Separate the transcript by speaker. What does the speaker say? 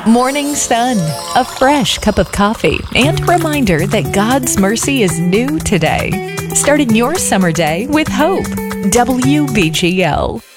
Speaker 1: Morning sun, a fresh cup of coffee, and a reminder that God's mercy is new today. Starting your summer day with hope. WBGL.